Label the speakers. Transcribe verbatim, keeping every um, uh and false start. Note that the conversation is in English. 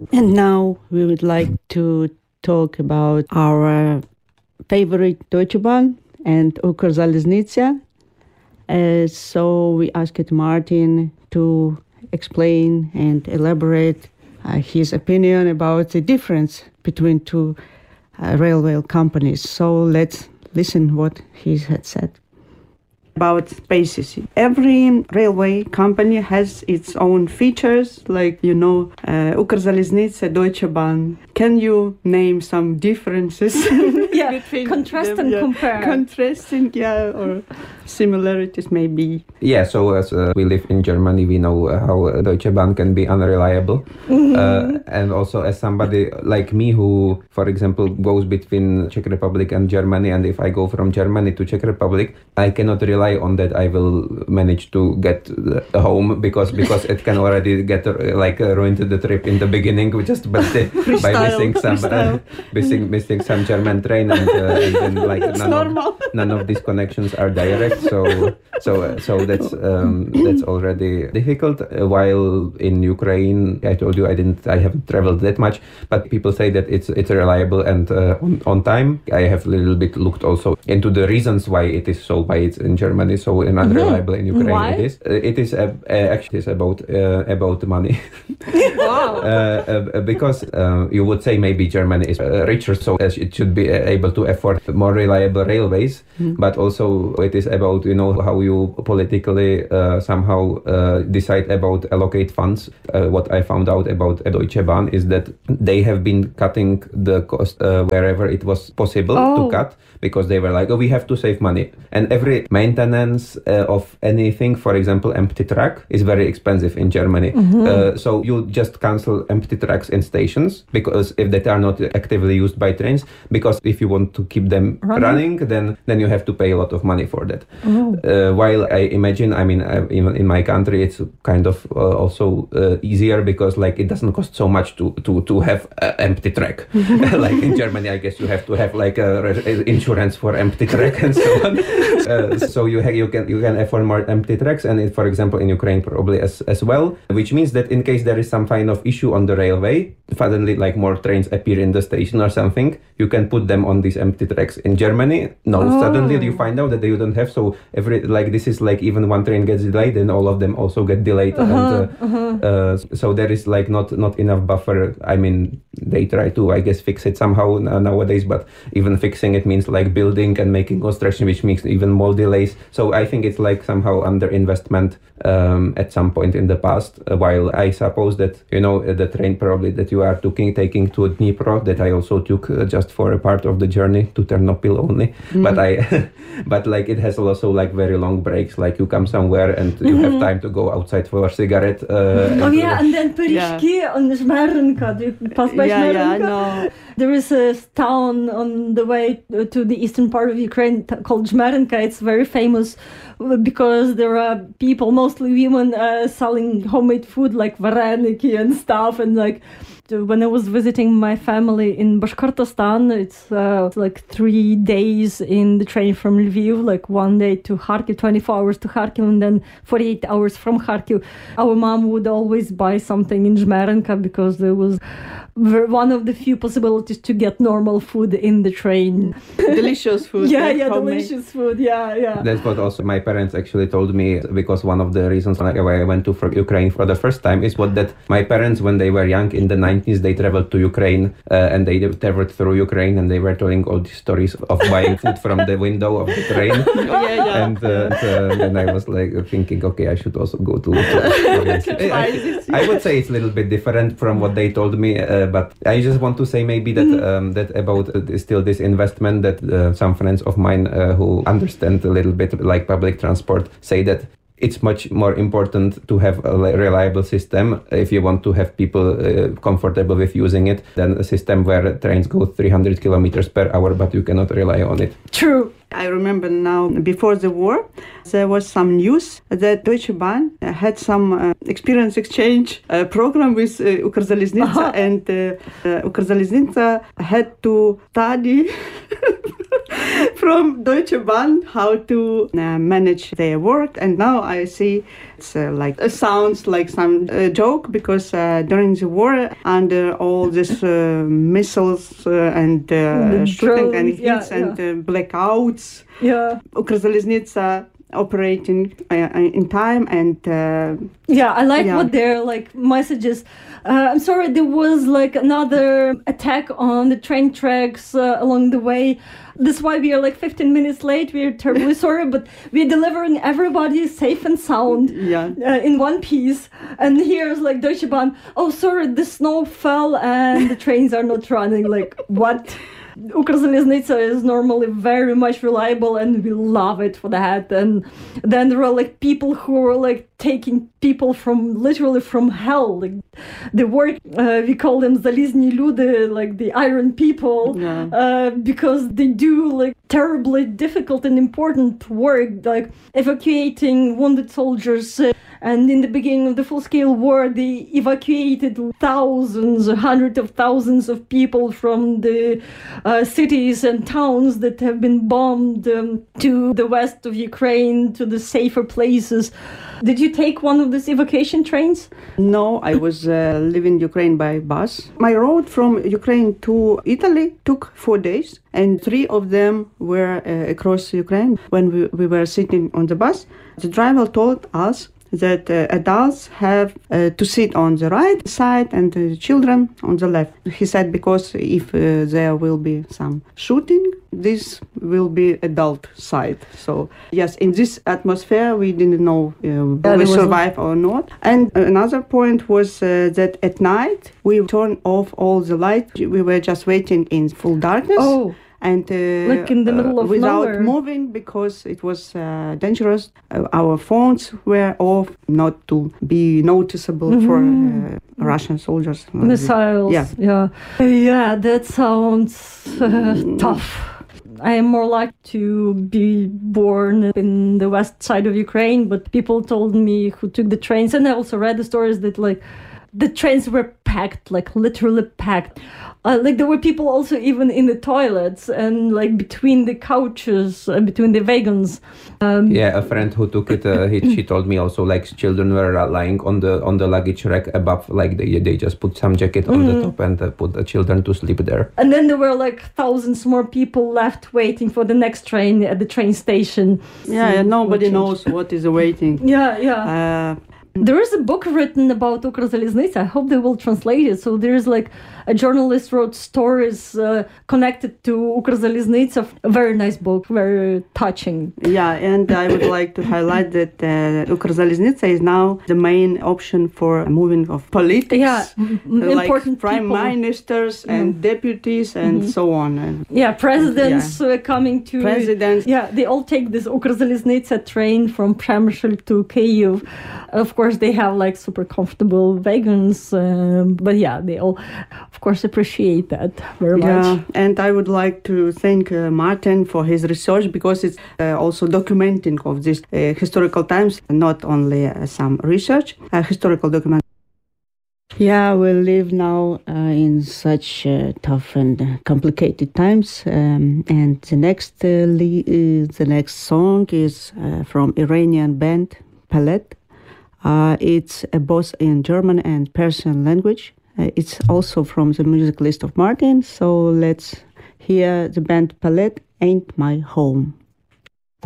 Speaker 1: And now we would like to talk about our favorite Deutsche Bahn and Ukrzaliznytsia. Uh, so we asked Martin to explain and elaborate uh, his opinion about the difference between two uh, railway companies. So let's listen what he had said. About spaces. Every railway company has its own features, like, you know, uh, Ukrzaliznytsia, Deutsche Bahn. Can you name some differences?
Speaker 2: Yeah,
Speaker 1: between
Speaker 2: contrast
Speaker 1: them?
Speaker 2: and
Speaker 1: Yeah.
Speaker 2: compare.
Speaker 1: Contrasting, yeah, or similarities maybe.
Speaker 3: Yeah, so as uh, we live in Germany, we know uh, how uh, Deutsche Bahn can be unreliable.
Speaker 2: Mm-hmm.
Speaker 3: Uh, and also as somebody like me who, for example, goes between Czech Republic and Germany, and if I go from Germany to Czech Republic, I cannot rely on that I will manage to get uh, home because because it can already get uh, like uh, ruined the trip in the beginning just by, the, by missing some uh, missing missing some German train and, uh, and then like none of, none of these connections are direct. So so uh, so that's um, that's already difficult. Uh, while in Ukraine, I told you I didn't I haven't traveled that much, but people say that it's it's reliable and uh, on, on time. I have a little bit looked also into the reasons why it is so, why it's in Germany so unreliable. In Ukraine,
Speaker 2: why?
Speaker 3: it is. Uh, it is uh, uh, actually it's about uh, about money.
Speaker 2: Wow.
Speaker 3: uh, uh, because uh, you would say maybe Germany is uh, richer, so as it should be uh, able to afford more reliable railways. Mm. But also it is about, you know, how you politically uh, somehow uh, decide about allocate funds. Uh, what I found out about Deutsche Bahn is that they have been cutting the cost uh, wherever it was possible
Speaker 2: oh.
Speaker 3: to cut, because they were like, oh, we have to save money. And every maintenance uh, of anything, for example, empty track, is very expensive in Germany. Mm-hmm. Uh, so you just cancel empty tracks in stations, because if they are not actively used by trains, because if you want to keep them running, running then then you have to pay a lot of money for that. Oh. Uh, while I imagine, I mean, uh, in, in my country, it's kind of uh, also uh, easier, because like it doesn't cost so much to to to have an empty track. Like in Germany, I guess you have to have like a re- insurance for empty track and so on. uh, so you ha- you can you can afford more empty tracks, and it, for example in Ukraine probably as as well, which means that in case there is some kind of issue on the railway, suddenly like more trains appear in the station or something, you can put them on these empty tracks. In Germany, no, oh. Suddenly you find out that they don't have, so every like this is like even one train gets delayed, then all of them also get delayed. Uh-huh, and uh, uh-huh. uh, so there is like not not enough buffer. I mean, they try to, I guess, fix it somehow nowadays, but even fixing it means like building and making construction, which makes even more delays. So I think it's like somehow underinvestment um, at some point in the past. Uh, while I suppose that, you know, the train probably that you are taking taking to Dnipro, that I also took uh, just for a part of the journey to Ternopil only, mm. but I but like it has also like very long breaks, like you come somewhere and you mm-hmm. have time to go outside for a cigarette. Uh,
Speaker 2: oh yeah, and then Pyrishki yeah. on Žmerinka. Do you pass by
Speaker 1: yeah,
Speaker 2: Žmerinka?
Speaker 1: Yeah, no.
Speaker 2: There is a town on the way to the eastern part of Ukraine called Žmerinka. It's very famous because there are people, mostly women, uh, selling homemade food like vareniki and stuff. And like when I was visiting my family in Bashkortostan, it's uh, like three days in the train from Lviv, like one day to Kharkiv, twenty-four hours to Kharkiv, and then forty-eight hours from Kharkiv. Our mom would always buy something in Žmerinka because there was one of the few possibilities to get normal food in the train.
Speaker 1: Delicious food.
Speaker 2: yeah, yeah, homemade. delicious food. Yeah, yeah.
Speaker 3: That's what also my parents actually told me, because one of the reasons why I went to for Ukraine for the first time is what that my parents, when they were young in the nineties, they traveled to Ukraine uh, and they traveled through Ukraine, and they were telling all these stories of buying food from the window of the train.
Speaker 1: yeah, yeah.
Speaker 3: And, uh, and, uh, and I was like thinking, okay, I should also go to. to I, I would say it's a little bit different from what they told me. Uh, But I just want to say maybe that um, that about uh, still this investment, that uh, some friends of mine uh, who understand a little bit like public transport say that it's much more important to have a reliable system if you want to have people uh, comfortable with using it than a system where trains go three hundred kilometers per hour, but you cannot rely on it.
Speaker 2: True.
Speaker 1: I remember now, before the war, there was some news that Deutsche Bahn had some uh, experience exchange uh, program with uh, Ukrzaliznytsia, uh-huh. and uh, uh, Ukrzaliznytsia had to study from Deutsche Bahn how to uh, manage their work. And now I see It's uh, like it sounds like some uh, joke because uh, during the war, under all these uh, missiles uh, and uh, shooting and hits
Speaker 2: yeah,
Speaker 1: and
Speaker 2: yeah.
Speaker 1: Uh, blackouts,
Speaker 2: Yeah.
Speaker 1: Ukrzaliznytsia operating uh, in time and uh,
Speaker 2: Yeah, I like
Speaker 1: Yeah.
Speaker 2: what their like messages. Uh, I'm sorry, there was like another attack on the train tracks uh, along the way. That's why we are like fifteen minutes late. We're terribly sorry, but we're delivering everybody safe and sound
Speaker 1: yeah.
Speaker 2: uh, in one piece. And here's like Deutsche Bahn. Oh, sorry, the snow fell and the trains are not running. Like what? Ukrzaliznytsia is normally very much reliable and we love it for that. And then there are like people who are like taking people from literally from hell. Like they work, uh, we call them Zalizny Люди, like the iron people,
Speaker 1: Yeah.
Speaker 2: uh, because they do like terribly difficult and important work, like evacuating wounded soldiers. Uh, And in the beginning of the full-scale war, they evacuated thousands, hundreds of thousands of people from the uh, cities and towns that have been bombed um, to the west of Ukraine, to the safer places. Did you take one of these evacuation trains?
Speaker 1: No, I was uh, leaving Ukraine by bus. My road from Ukraine to Italy took four days, and three of them were uh, across Ukraine. When we, we were sitting on the bus, the driver told us that uh, adults have uh, to sit on the right side and the children on the left. He said because if uh, there will be some shooting, this will be adult side. So yes, in this atmosphere, we didn't know uh,
Speaker 2: Yeah,
Speaker 1: we
Speaker 2: there was-
Speaker 1: survive or not. And another point was uh, that at night we turned off all the lights. We were just waiting in full darkness.
Speaker 2: Oh,
Speaker 1: And uh,
Speaker 2: Like in the middle
Speaker 1: uh,
Speaker 2: of
Speaker 1: without
Speaker 2: nowhere.
Speaker 1: moving because it was uh, dangerous. Uh, our phones were off, not to be noticeable for uh, Russian soldiers.
Speaker 2: missiles.
Speaker 1: Yeah.
Speaker 2: Yeah. Yeah, that sounds uh, tough. I am more like to be born in the west side of Ukraine, but people told me who took the trains, and I also read the stories that like the trains were packed, like literally packed. Uh, like there were people also even in the toilets and like between the couches, uh, between the wagons. Um,
Speaker 3: Yeah, a friend who took it, uh, he, she told me also like children were uh, lying on the on the luggage rack above, like they they just put some jacket on the top and uh, put the children to sleep there.
Speaker 2: And then there were like thousands more people left waiting for the next train at the train station.
Speaker 1: Yeah,
Speaker 2: So,
Speaker 1: nobody
Speaker 2: which-
Speaker 1: knows what is awaiting.
Speaker 2: Yeah, yeah.
Speaker 1: Uh,
Speaker 2: There is a book written about Ukrzaliznytsia. I hope they will translate it. So there's like a journalist wrote stories uh, connected to Ukrzaliznytsia. A very nice book, very touching.
Speaker 1: yeah, and I would like to highlight that uh, Ukrzaliznytsia is now the main option for moving of politics.
Speaker 2: Yeah, m- m-
Speaker 1: uh, like
Speaker 2: important
Speaker 1: prime
Speaker 2: people.
Speaker 1: ministers and deputies and so on. And
Speaker 2: Yeah, presidents uh, coming to
Speaker 1: presidents.
Speaker 2: Yeah, they all take this Ukrzaliznytsia train from Przemysl to Kyiv. Of course, they have like super comfortable wagons, um, but yeah, they all, of course, appreciate that very much.
Speaker 1: Yeah, and I would like to thank uh, Martin for his research because it's uh, also documenting of these uh, historical times, not only uh, some research, uh, historical document. Yeah, we live now uh, in such uh, tough and uh, complicated times, um, and the next uh, le- uh, the next song is uh, from Iranian band Palet. Uh, it's uh, both in German and Persian language. Uh, it's also from the music list of Martin. So let's hear the band Palet, Ain't My Home.